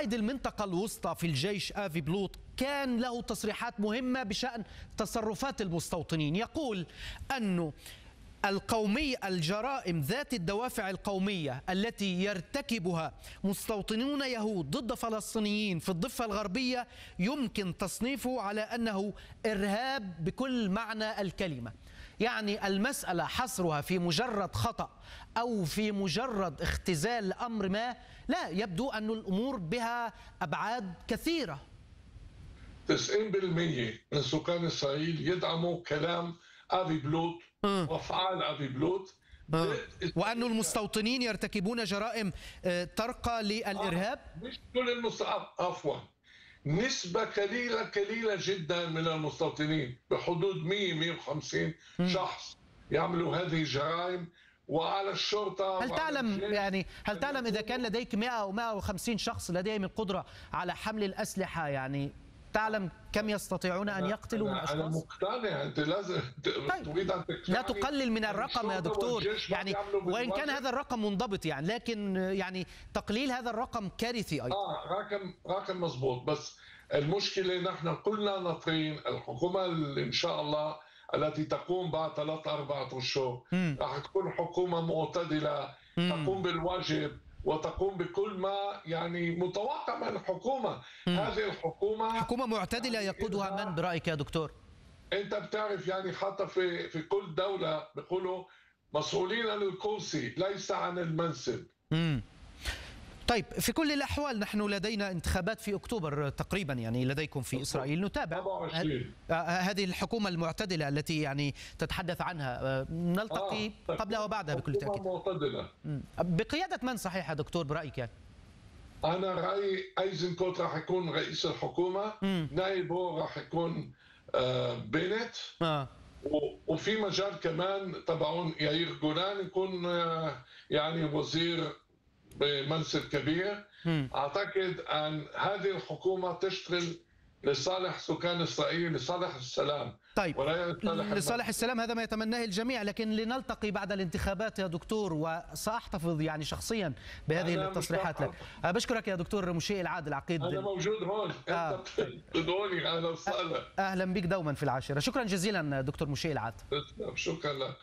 قائد المنطقة الوسطى في الجيش آفي بلوط كان له تصريحات مهمة بشأن تصرفات المستوطنين. يقول أنه الجرائم ذات الدوافع القومية التي يرتكبها مستوطنون يهود ضد فلسطينيين في الضفة الغربية يمكن تصنيفه على أنه إرهاب بكل معنى الكلمة. يعني المسألة حصرها في مجرد خطأ أو في مجرد اختزال أمر ما، لا، يبدو أن الأمور بها أبعاد كثيرة. 90% من سكان إسرائيل يدعموا كلام أفي بلوط وأفعال أفي بلوط، وأن المستوطنين يرتكبون جرائم ترقى للإرهاب. مش كل عفوا، نسبة قليلة جدا من المستوطنين بحدود 100-150 شخص يعملوا هذه الجرائم. وعلى الشرطة هل تعلم إذا كان لديك 100 أو 150 شخص لديهم القدرة على حمل الأسلحة، يعني تعلم كم يستطيعون أن يقتلوا من أشخاص؟ أنا مقتنع. أنت لازم تريد أن لا تقلل من الرقم يا دكتور، يعني وإن كان هذا الرقم منضبط لكن تقليل هذا الرقم كارثي أيضا. رقم مضبوط، بس المشكلة نحن كلنا ناطرين الحكومة اللي إن شاء الله التي تقوم بعد 3-4 أشهر راح تكون حكومة معتدلة تقوم بالواجب وتقوم بكل ما متوقع من الحكومة. هذه الحكومة حكومة معتدلة يقودها من برأيك يا دكتور؟ أنت بتعرف حتى في كل دولة بيقولوا مسؤولين عن الكرسي ليس عن المنصب. طيب، في كل الأحوال نحن لدينا انتخابات في أكتوبر تقريبا، لديكم في إسرائيل. نتابع هذه الحكومة المعتدلة التي تتحدث عنها، نلتقي قبلها وبعدها بكل تأكيد. معتدلة بقيادة من صحيح يا دكتور برأيك؟ أنا رأيي أيزنكوت راح يكون رئيس الحكومة، نائبه راح يكون بينت، وفي مجال كمان تبعون يائير جولان يكون وزير بمنصب كبير. أعتقد أن هذه الحكومة تشتغل لصالح سكان إسرائيل، لصالح السلام. طيب، لصالح السلام هذا ما يتمناه الجميع، لكن لنلتقي بعد الانتخابات يا دكتور، وسأحتفظ شخصيا بهذه التصريحات لك. بشكرك يا دكتور مشيع العاد العقيد. أنا موجود هون، أنت تدعوني. أهلا وسهلا. أهلا بك دوما في العاشرة. شكرا جزيلا دكتور مشيع العاد. شكرا لك.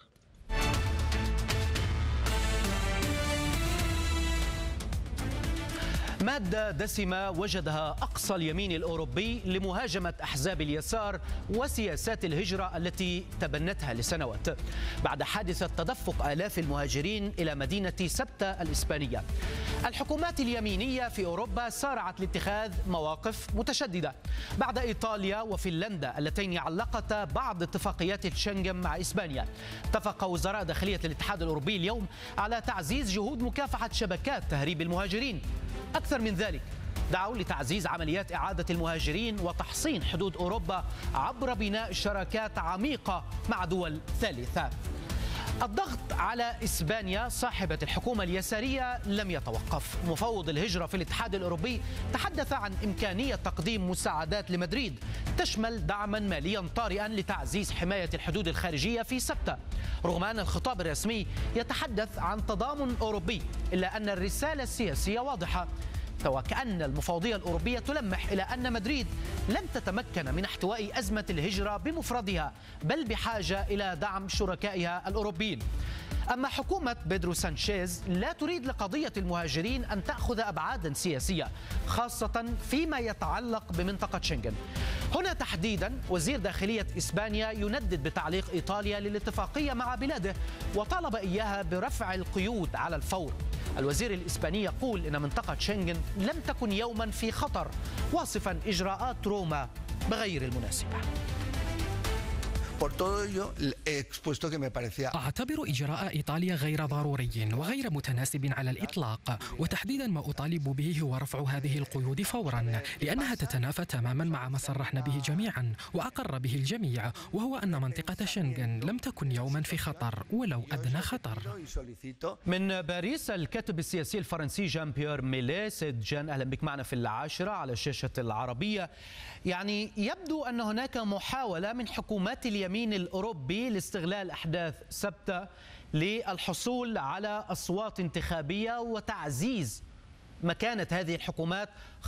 مادة دسمة وجدها أقصى اليمين الأوروبي لمهاجمة أحزاب اليسار وسياسات الهجرة التي تبنتها لسنوات بعد حادثة تدفق آلاف المهاجرين إلى مدينة سبتة الإسبانية. الحكومات اليمينية في أوروبا سارعت لاتخاذ مواقف متشددة بعد إيطاليا وفنلندا اللتين علقتا بعض اتفاقيات شنغن مع إسبانيا. اتفق وزراء داخلية الاتحاد الأوروبي اليوم على تعزيز جهود مكافحة شبكات تهريب المهاجرين. أكثر من ذلك، دعوا لتعزيز عمليات إعادة المهاجرين وتحصين حدود أوروبا عبر بناء شراكات عميقة مع دول ثالثة. الضغط على إسبانيا صاحبة الحكومة اليسارية لم يتوقف. مفوض الهجرة في الاتحاد الأوروبي تحدث عن إمكانية تقديم مساعدات لمدريد تشمل دعما ماليا طارئا لتعزيز حماية الحدود الخارجية في سبتة. رغم أن الخطاب الرسمي يتحدث عن تضامن أوروبي، إلا أن الرسالة السياسية واضحة، وكأن المفوضية الأوروبية تلمح إلى أن مدريد لن تتمكن من احتواء أزمة الهجرة بمفردها، بل بحاجة إلى دعم شركائها الأوروبيين. أما حكومة بيدرو سانشيز لا تريد لقضية المهاجرين أن تأخذ أبعادا سياسية، خاصة فيما يتعلق بمنطقة شنغن. هنا تحديدا وزير داخلية إسبانيا يندد بتعليق إيطاليا للاتفاقية مع بلاده وطالب إياها برفع القيود على الفور. الوزير الإسباني يقول إن منطقة شنغن لم تكن يوما في خطر، واصفا إجراءات روما بغير المناسبة. أعتبر إجراء إيطاليا غير ضروري وغير متناسب على الإطلاق، وتحديدا ما أطالب به هو رفع هذه القيود فورا، لأنها تتنافى تماما مع ما صرحنا به جميعا وأقر به الجميع، وهو أن منطقة شنغن لم تكن يوما في خطر ولو أدنى خطر. من باريس الكاتب السياسي الفرنسي جان بيير ميلي. سيد جان، أهلا بك معنا في العاشرة على الشاشة العربية. يبدو أن هناك محاولة من حكومات اليمين الأوروبي لاستغلال أحداث سبتة للحصول على أصوات انتخابية وتعزيز مكانة هذه الحكومات